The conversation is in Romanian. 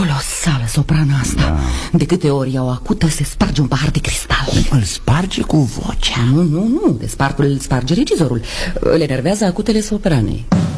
Colosală soprana asta, da. De câte ori iau acută se sparge un pahar de cristal. Îl sparge cu vocea? Nu, de spartul îl sparge regizorul. Îl enervează acutele sopranei.